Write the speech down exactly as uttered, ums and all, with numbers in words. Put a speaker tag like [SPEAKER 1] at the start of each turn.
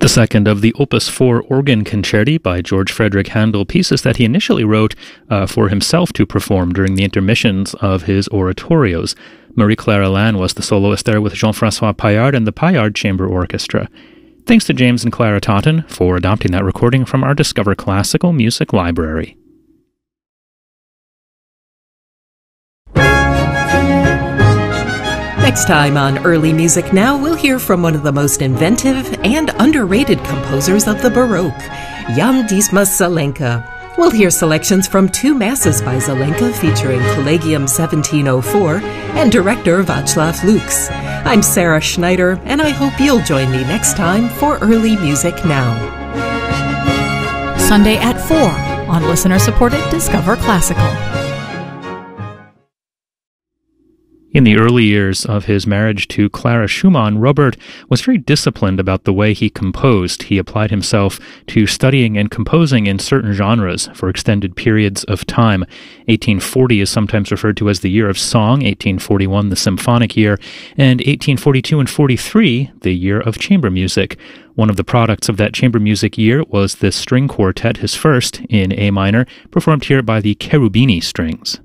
[SPEAKER 1] The second of the Opus four organ concerti by George Frederick Handel, pieces that he initially wrote uh, for himself to perform during the intermissions of his oratorios. Marie-Claire Alain was the soloist there with Jean-François Paillard and the Paillard Chamber Orchestra. Thanks to James and Clara Totten for adopting that recording from our Discover Classical Music Library.
[SPEAKER 2] Next time on Early Music Now, we'll hear from one of the most inventive and underrated composers of the Baroque, Jan Dismas Zelenka. We'll hear selections from two masses by Zelenka featuring Collegium seventeen oh four and director Václav Lux. I'm Sarah Schneider, and I hope you'll join me next time for Early Music Now.
[SPEAKER 3] Sunday at four on listener-supported Discover Classical.
[SPEAKER 1] In the early years of his marriage to Clara Schumann, Robert was very disciplined about the way he composed. He applied himself to studying and composing in certain genres for extended periods of time. eighteen forty is sometimes referred to as the year of song, eighteen forty-one the symphonic year, and eighteen forty-two and forty-three the year of chamber music. One of the products of that chamber music year was this string quartet, his first in A minor, performed here by the Cherubini Strings.